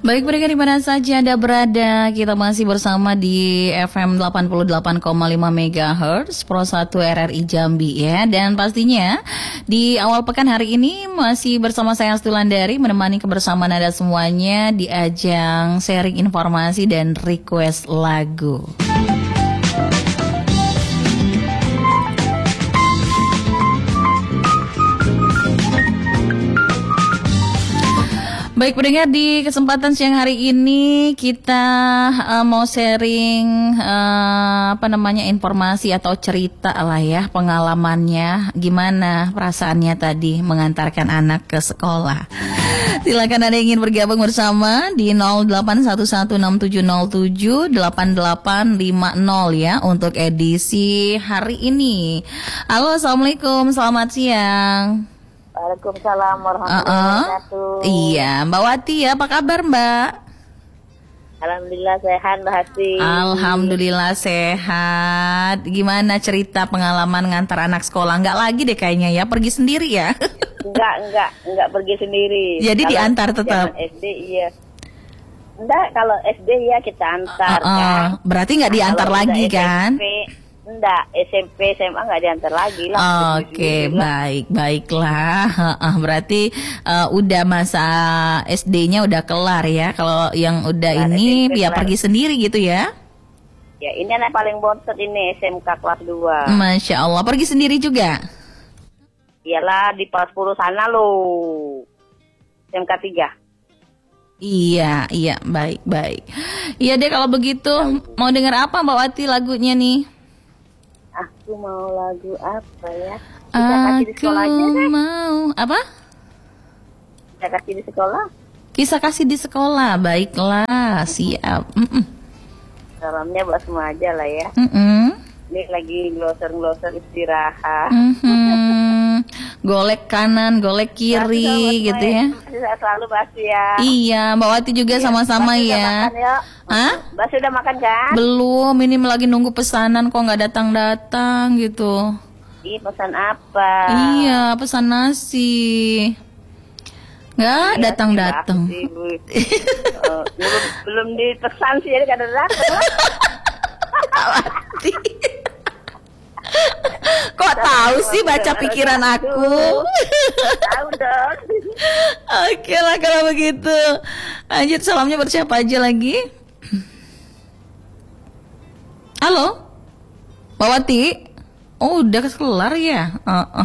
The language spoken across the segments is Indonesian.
Baik, pendengar di mana saja Anda berada, kita masih bersama di FM 88,5 MHz Pro 1 RRI Jambi ya. Dan pastinya di awal pekan hari ini masih bersama saya Astulandari menemani kebersamaan Anda semuanya di ajang sharing informasi dan request lagu. Baik pendengar, di kesempatan siang hari ini kita mau sharing informasi atau cerita lah ya, pengalamannya gimana perasaannya tadi mengantarkan anak ke sekolah. Silakan Anda ingin bergabung bersama di 081167078850 ya untuk edisi hari ini. Halo, assalamualaikum, selamat siang. Waalaikumsalam warahmatullahi wabarakatuh. Iya, Mbak Wati ya, apa kabar Mbak? Alhamdulillah sehat Mbak Hati. Alhamdulillah sehat. Gimana cerita pengalaman ngantar anak sekolah? Enggak lagi deh kayaknya ya, pergi sendiri ya? Enggak pergi sendiri. Jadi kalau diantar tetap? SD iya. Enggak, kalau SD ya kita antar kan. Berarti enggak diantar lagi kan? Enggak, SMP, SMA nggak diantar lagi lah. Oke, baiklah. Berarti udah masa SD-nya udah kelar ya. Kalau yang udah kelar, ini ya pergi sendiri gitu ya? Ya, ini anak paling bontot ini SMK kelas 2. Masya Allah, pergi sendiri juga? Iyalah, di kelas 10 sana loh. SMK 3. Iya, baik. Iya deh kalau begitu. Mau dengar apa Mbak Wati lagunya nih? Aku mau lagu apa ya? Aku mau apa? Kisah kasih di sekolah. Kisah kasih di sekolah, baiklah, siap. Salamnya buat semua aja lah ya. Ini lagi gloser istirahat. Golek kanan, golek kiri gitu ya. Saya selalu Basi ya. Iya, Mbak Wati juga sama-sama ya. Hah? Mbak sudah makan kan? Belum, ini lagi nunggu pesanan kok nggak datang gitu. Ih, pesan apa? Iya, pesan nasi. Nggak datang. Belum dipesan sih, jadi kadang datang. Kok tahu sih baca pikiran aku? Tahu dong. Oke lah kalau begitu. Lanjut, salamnya buat siapa aja lagi? Halo, Mbak Wati. Oh, udah kelar ya?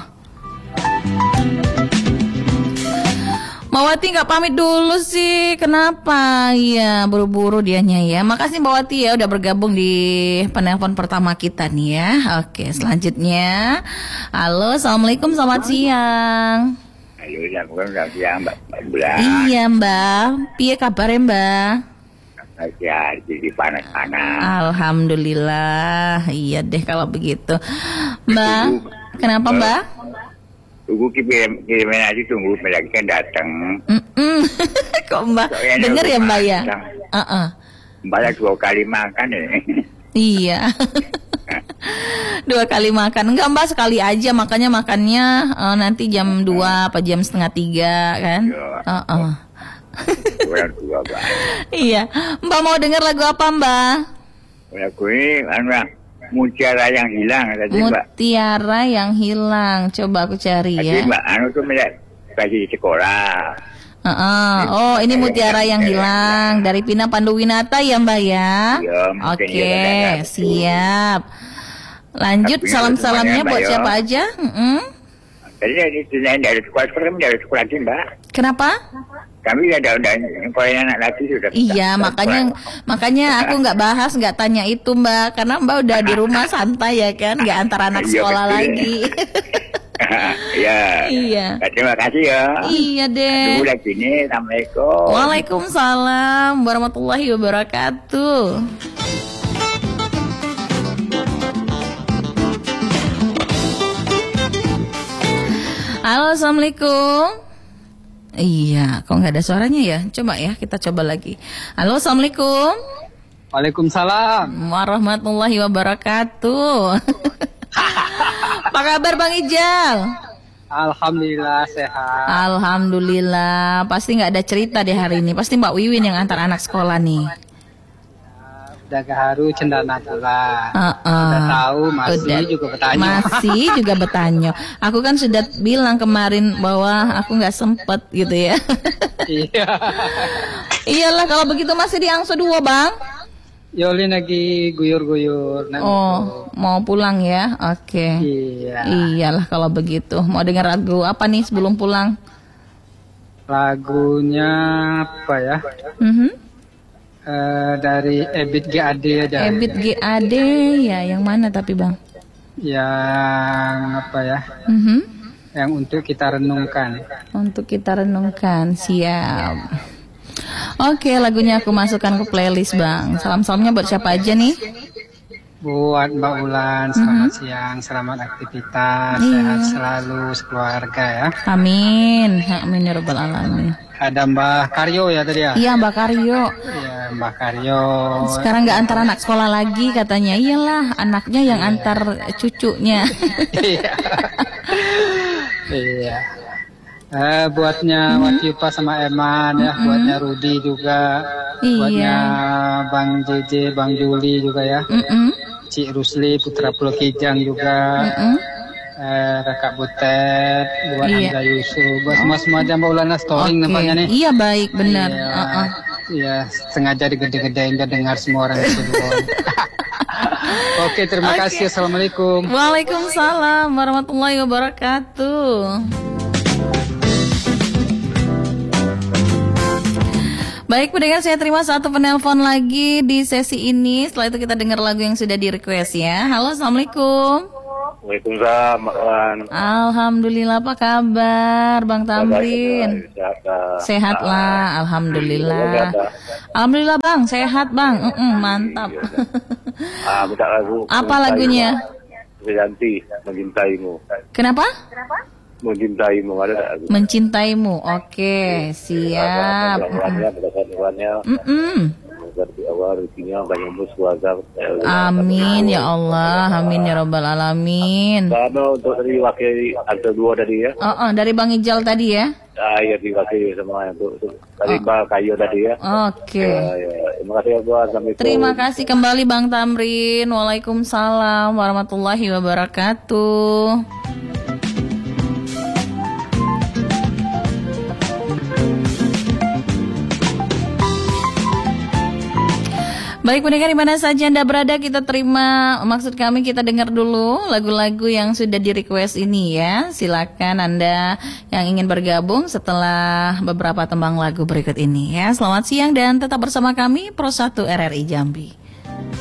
Mbak Wati nggak pamit dulu sih, kenapa? Iya, buru-buru dianya ya. Makasih Mbak Wati ya udah bergabung di penelpon pertama kita nih ya. Oke, selanjutnya. Halo, assalamualaikum, selamat siang. Halo, selamat siang Mbak Bulan. Iya Mbak, piye kabarnya Mbak? Ya, jadi panas-panas. Alhamdulillah, iya deh kalau begitu. Mbak, kenapa Mbak? Tunggu kirimin aja, tunggu lagi kan datang. Kok Mbak dengar ya Mbak ya? Mbak 2 kali makan ya. Iya. 2 kali makan. Enggak Mbak, sekali aja makannya nanti jam 2 apa jam setengah 3 kan? Kurang 2 Mbak. Iya. Mbak mau dengar lagu apa Mbak? Lagu ini Mutiara yang hilang tadi Mbak. Mutiara yang hilang. Coba aku cari ya. Tadi Mbak, tuh kasih di sekolah. Oh, ini Mutiara yang hilang dari Pina Panduwinata ya Mbak ya? Iya, oke, siap. Lanjut, salam-salamnya buat siapa aja? Tadi dari sekolah kami dari sekolah lagi Mbak. Kenapa? Kami udah kalau anak lagi sudah. Iya, makanya aku nggak tanya itu Mbak, karena Mbak udah di rumah santai ya kan, nggak antar anak sekolah lagi. Iya. Terima kasih ya. Iya deh. Tunggu lagi nih. Assalamualaikum. Waalaikumsalam warahmatullahi wabarakatuh. Halo, assalamualaikum. Iya, kok nggak ada suaranya ya? Coba ya, kita coba lagi. Halo, assalamualaikum. Waalaikumsalam warahmatullahi wabarakatuh. Apa kabar Bang Ijal? Alhamdulillah sehat. Alhamdulillah. Pasti nggak ada cerita di hari ini. Pasti Mbak Wiwin yang antar anak sekolah nih. Udah gaharu cendana pula. Udah tahu masih juga bertanya. Masih juga bertanya. Aku kan sudah bilang kemarin bahwa aku nggak sempet gitu ya. Iya. Iyalah kalau begitu masih di Angso 2 Bang. Yoli lagi guyur-guyur. Oh, mau pulang ya? Oke. Iya. Iyalah kalau begitu. Mau dengar lagu apa nih sebelum pulang? Lagunya apa ya? Dari Ebit GAD aja. Ebit GAD ya, yang mana tapi Bang? Yang apa ya? Yang untuk kita renungkan. Untuk kita renungkan, siap. Oke, lagunya aku masukkan ke playlist Bang. Salam-salamnya buat siapa aja nih? Buat Mbak Ulan, selamat siang, selamat aktivitas, sehat selalu sekeluarga ya. Amin, amin ya rabbal alamin. Ada Mbak Karyo ya tadi ya? Iya Mbak Karyo. Iya Mbak Karyo. Sekarang nggak antar anak sekolah lagi katanya. Iyalah, anaknya yang antar cucunya. Iya. Buatnya Wakyupa sama Eman ya, buatnya Rudi juga, buatnya Bang JJ, Bang Juli juga ya, Cik Rusli, Putra Pulau Kijang juga, Kakak Butet, buat Hamzah Yusuf, buat semua aja Mbak Ulana storing nampaknya nih. Iya baik benar. Iya, sengaja digede-gedein biar dengar semua orang itu. Oke, terima kasih. Assalamualaikum. Waalaikumsalam warahmatullahi wabarakatuh. Baik pendengar, saya terima satu penelpon lagi di sesi ini. Setelah itu kita dengar lagu yang sudah di request ya. Halo, assalamualaikum. Waalaikumsalam, Mbak Wan. Alhamdulillah, apa kabar Bang Tamrin? Sehat lah, alhamdulillah. Alhamdulillah Bang, sehat Bang. Mantap. Minta lagu. Apa lagunya? Ganti Mencintaimu. Kenapa? Mencintaimu ada lagu. Mencintaimu. Oke, siap. Dari awal rezekinya banyak mus keluarga. Amin ya Allah, amin ya rabbal alamin. Sama untuk dari wakil antar 2 tadi ya. Dari Bang Ijal tadi ya. Ya diwakili sama untuk dari Mbak Kayo tadi ya. Oke. Terima kasih ya buat Terima kasih kembali Bang Tamrin. Waalaikumsalam warahmatullahi wabarakatuh. Baik pendengar, di mana saja Anda berada, kita terima, maksud kami kita dengar dulu lagu-lagu yang sudah di request ini ya. Silakan Anda yang ingin bergabung setelah beberapa tembang lagu berikut ini ya. Selamat siang dan tetap bersama kami Pro 1 RRI Jambi.